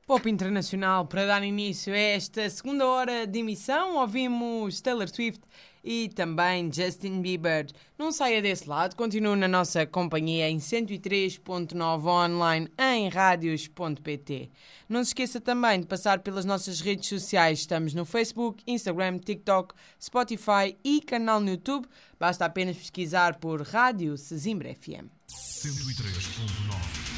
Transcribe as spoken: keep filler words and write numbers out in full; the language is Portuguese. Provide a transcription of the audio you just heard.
Pop Internacional, para dar início a esta segunda hora de emissão, ouvimos Taylor Swift e também Justin Bieber. Não saia desse lado, continue na nossa companhia em cento e três ponto nove online em radios ponto pt. Não se esqueça também de passar pelas nossas redes sociais. Estamos no Facebook, Instagram, TikTok, Spotify e canal no YouTube. Basta apenas pesquisar por Rádio Sesimbra F M. cento e três ponto nove